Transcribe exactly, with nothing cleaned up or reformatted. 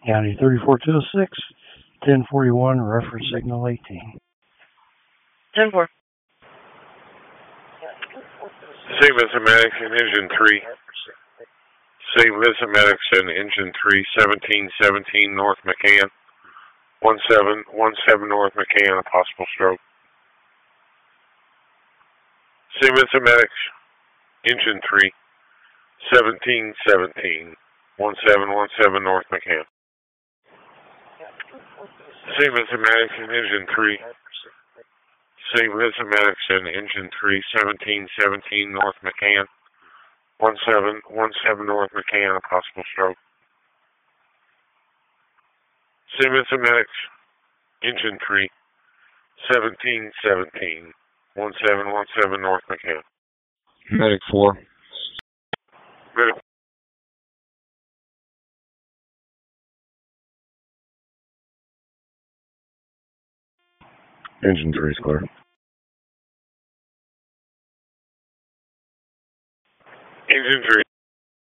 County thirty-four two oh six, ten forty-one, reference signal eighteen. ten four. Saint Vincent Madison, engine three. Saint Vincent Madison, engine three, seventeen seventeen North McCann. one seven one seven North McCann, a possible stroke. Saint Vincent Madison, engine three, seventeen seventeen one seven one seven North McCann. Saint Vincent Madison, engine three. Saint Vincent Madison, engine three, seventeen seventeen North McCann. one seven one seven North McCann, a possible stroke. Saint Vincent Madison, engine three, seventeen seventeen one seven one seven North McCann. Medic four. Medic. Engine three is clear. Engine three.